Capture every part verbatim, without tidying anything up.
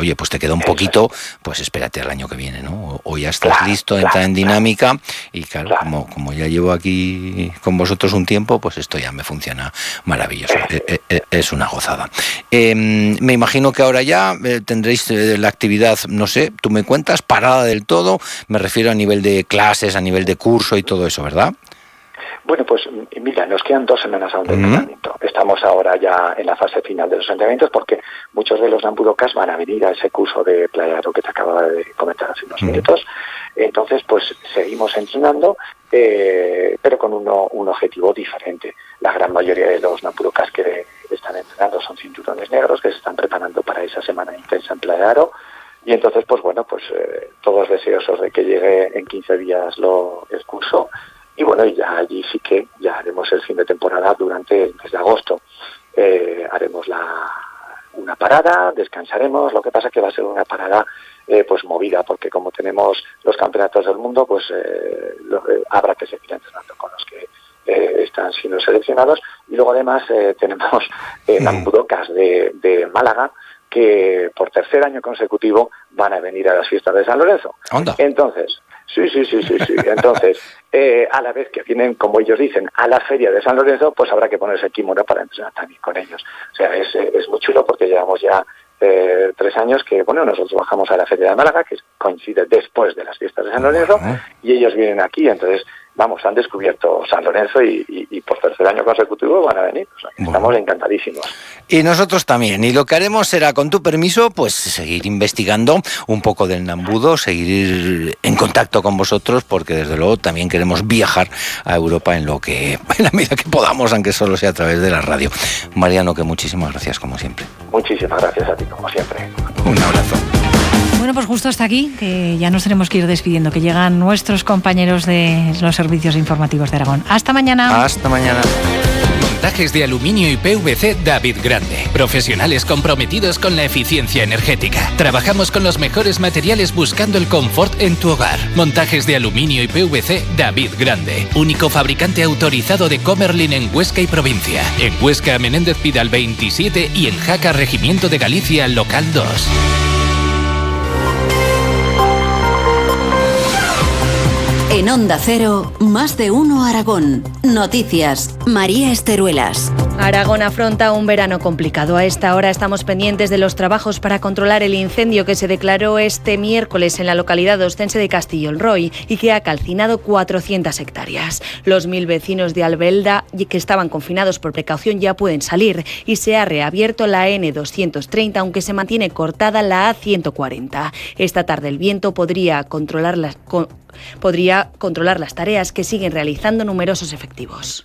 oye, pues te queda un poquito, pues espérate al año que viene, ¿no? O, o ya estás claro, listo, entra claro, en dinámica claro, y claro, claro. Como, como ya llevo aquí con vosotros un tiempo, pues esto ya me funciona maravilloso. Eh, eh, es una gozada. Eh, me imagino que ahora ya eh, tendréis eh, la actividad, no sé, tú me cuentas, parada del todo, me refiero a nivel de clases, a nivel de curso y todo eso, ¿verdad? Bueno, pues mira, nos quedan dos semanas aún de entrenamiento. Uh-huh. Estamos ahora ya en la fase final de los entrenamientos porque muchos de los Nambudokas van a venir a ese curso de Playaro que te acababa de comentar hace unos uh-huh. minutos. Entonces, pues seguimos entrenando, eh, pero con uno, un objetivo diferente. La gran mayoría de los Nambudokas que están entrenando son cinturones negros que se están preparando para esa semana intensa en Playaro. Y entonces, pues bueno, pues eh, todos deseosos de que llegue en quince días lo, el curso. Y bueno, ya allí sí que ya haremos el fin de temporada durante el mes de agosto. Eh, haremos la, una parada, descansaremos. Lo que pasa es que va a ser una parada eh, pues movida, porque como tenemos los campeonatos del mundo, pues eh, lo, eh, habrá que seguir entrenando con los que eh, están siendo seleccionados. Y luego además eh, tenemos eh, mm. Nambudokas de, de Málaga, que por tercer año consecutivo van a venir a las fiestas de San Lorenzo. ¿Onda? Entonces, sí, sí, sí, sí, sí. Entonces, eh, a la vez que vienen, como ellos dicen, a la feria de San Lorenzo, pues habrá que ponerse el kimono para entrenar también con ellos. O sea, es, es muy chulo porque llevamos ya eh, tres años que, bueno, nosotros bajamos a la feria de Málaga, que coincide después de las fiestas de San Lorenzo, uh-huh. y ellos vienen aquí, entonces... Vamos, han descubierto San Lorenzo y, y, y por tercer año consecutivo van a venir. O sea, bueno. Estamos encantadísimos. Y nosotros también. Y lo que haremos será, con tu permiso, pues seguir investigando un poco del Nambudo, seguir en contacto con vosotros, porque desde luego también queremos viajar a Europa en lo que, en la medida que podamos, aunque solo sea a través de la radio. Mariano, que muchísimas gracias, como siempre. Muchísimas gracias a ti, como siempre. Un abrazo. Bueno, pues justo hasta aquí, que ya nos tenemos que ir despidiendo, que llegan nuestros compañeros de los servicios informativos de Aragón. Hasta mañana. Hasta mañana. Montajes de aluminio y P V C David Grande. Profesionales comprometidos con la eficiencia energética. Trabajamos con los mejores materiales buscando el confort en tu hogar. Montajes de aluminio y P V C David Grande. Único fabricante autorizado de Comerlin en Huesca y provincia. En Huesca, Menéndez Pidal veintisiete y en Jaca, Regimiento de Galicia, local dos. En Onda Cero, Más de Uno Aragón. Noticias, María Esteruelas. Aragón afronta un verano complicado. A esta hora estamos pendientes de los trabajos para controlar el incendio que se declaró este miércoles en la localidad ostense de Castillón-Roy y que ha calcinado cuatrocientas hectáreas. Los mil vecinos de Albelda que estaban confinados por precaución ya pueden salir y se ha reabierto la ene doscientos treinta, aunque se mantiene cortada la a ciento cuarenta. Esta tarde el viento podría controlar las... Con, podría controlar las tareas que siguen realizando numerosos efectivos.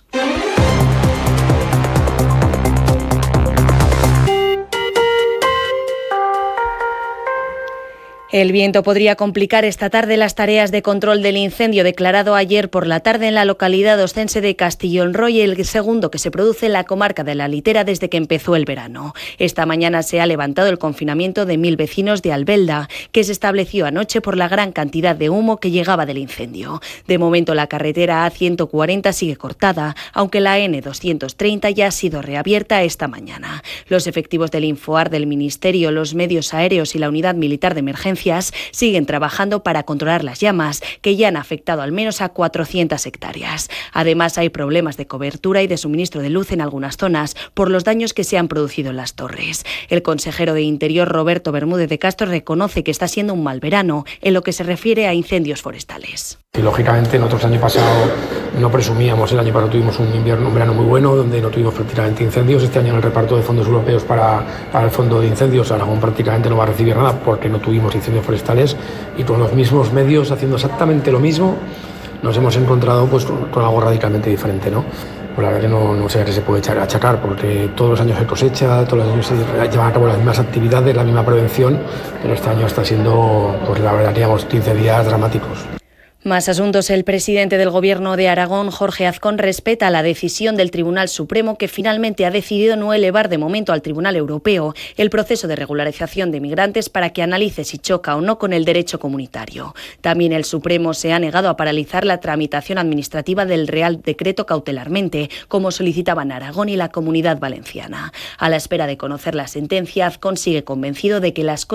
El viento podría complicar esta tarde las tareas de control del incendio declarado ayer por la tarde en la localidad ostense de Castillón-Roy, el segundo que se produce en la comarca de la Litera desde que empezó el verano. Esta mañana se ha levantado el confinamiento de mil vecinos de Albelda, que se estableció anoche por la gran cantidad de humo que llegaba del incendio. De momento la carretera a ciento cuarenta sigue cortada, aunque la ene doscientos treinta ya ha sido reabierta esta mañana. Los efectivos del Infoar del Ministerio, los medios aéreos y la Unidad Militar de Emergencia siguen trabajando para controlar las llamas, que ya han afectado al menos a cuatrocientas hectáreas. Además, hay problemas de cobertura y de suministro de luz en algunas zonas por los daños que se han producido en las torres. El consejero de Interior, Roberto Bermúdez de Castro, reconoce que está siendo un mal verano en lo que se refiere a incendios forestales. Y lógicamente nosotros el año pasado no presumíamos, el año pasado tuvimos un invierno, un verano muy bueno donde no tuvimos prácticamente incendios. Este año en el reparto de fondos europeos para, para el fondo de incendios Aragón prácticamente no va a recibir nada porque no tuvimos incendios forestales, y con los mismos medios haciendo exactamente lo mismo nos hemos encontrado pues con algo radicalmente diferente, ¿no? Pues la verdad que no, no sé a qué se puede echar, achacar, porque todos los años se cosecha, todos los años se llevan a cabo las mismas actividades, la misma prevención, pero este año está siendo, pues la verdad, digamos, quince días dramáticos. Más asuntos. El presidente del Gobierno de Aragón, Jorge Azcón, respeta la decisión del Tribunal Supremo, que finalmente ha decidido no elevar de momento al Tribunal Europeo el proceso de regularización de migrantes para que analice si choca o no con el derecho comunitario. También el Supremo se ha negado a paralizar la tramitación administrativa del Real Decreto cautelarmente, como solicitaban Aragón y la Comunidad Valenciana. A la espera de conocer la sentencia, Azcón sigue convencido de que las cosas